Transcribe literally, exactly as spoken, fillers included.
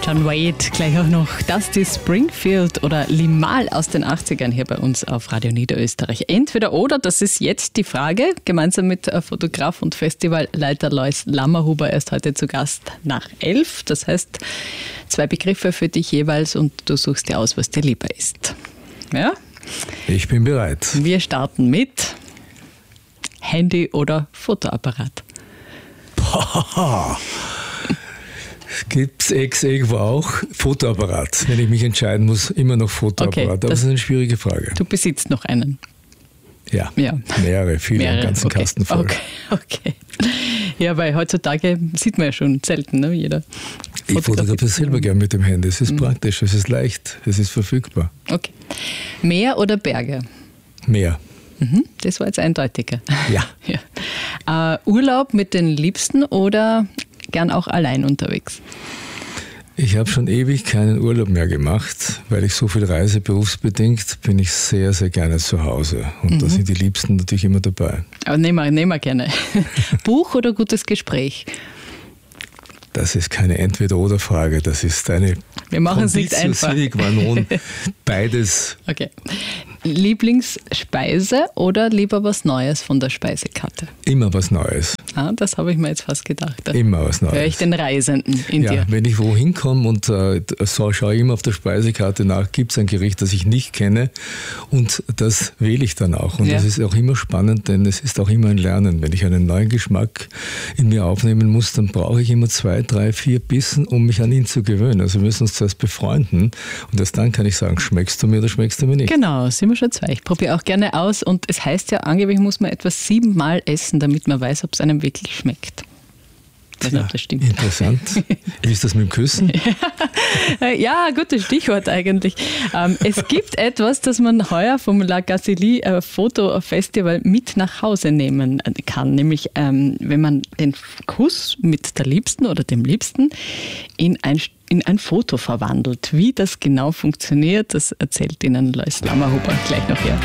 John Wade, gleich auch noch Dusty Springfield oder Limahl aus den achtzigern hier bei uns auf Radio Niederösterreich. Entweder oder, das ist jetzt die Frage. Gemeinsam mit Fotograf und Festivalleiter Lois Lammerhuber erst heute zu Gast nach elf. Das heißt, zwei Begriffe für dich jeweils und du suchst dir aus, was dir lieber ist. Ja? Ich bin bereit. Wir starten mit Handy oder Fotoapparat. Boah. Gibt es ex irgendwo auch Fotoapparat? Wenn ich mich entscheiden muss, immer noch Fotoapparat. Okay, Aber das ist eine schwierige Frage. Du besitzt noch einen. Ja, ja. mehrere, viele, mehrere. einen ganzen okay. Kasten voll. Okay, okay. Ja, weil heutzutage sieht man ja schon selten, ne? Jeder ich fotografiere selber gern mit dem Handy. Es ist mhm. praktisch, es ist leicht, es ist verfügbar. Okay. Meer oder Berge? Meer. Mhm, das war jetzt eindeutiger. Ja. ja. Äh, Urlaub mit den Liebsten oder gern auch allein unterwegs? Ich habe schon ewig keinen Urlaub mehr gemacht, weil ich so viel reise, berufsbedingt, bin ich sehr, sehr gerne zu Hause. Und mhm. da sind die Liebsten natürlich immer dabei. Aber nehmen wir, nehmen wir gerne. Buch oder gutes Gespräch? Das ist keine Entweder-oder-Frage, das ist eine Wir machen es nicht einfach. Beides. Okay. Lieblingsspeise oder lieber was Neues von der Speisekarte? Immer was Neues. Ah, das habe ich mir jetzt fast gedacht. Immer was Neues. Höre ich den Reisenden in ja, dir. Wenn ich wohin komme und äh, so, schaue ich immer auf der Speisekarte nach, gibt es ein Gericht, das ich nicht kenne und das wähle ich dann auch. Und ja. das ist auch immer spannend, denn es ist auch immer ein Lernen. Wenn ich einen neuen Geschmack in mir aufnehmen muss, dann brauche ich immer zwei, drei, vier Bissen, um mich an ihn zu gewöhnen. Also wir müssen uns zuerst befreunden und erst dann kann ich sagen, schmeckst du mir oder schmeckst du mir nicht. Genau, sind wir schon zwei. Ich probiere auch gerne aus und es heißt ja, angeblich muss man etwas siebenmal essen, damit man weiß, ob es einem wirklich schmeckt. Ich weiß nicht, ob das stimmt. Interessant. Wie ist das mit dem Küssen? Ja, gutes Stichwort eigentlich. Es gibt etwas, das man heuer vom La Gazilly Foto Festival mit nach Hause nehmen kann. Nämlich, wenn man den Kuss mit der Liebsten oder dem Liebsten in ein, in ein Foto verwandelt. Wie das genau funktioniert, das erzählt Ihnen Lois Lammerhuber gleich noch hier.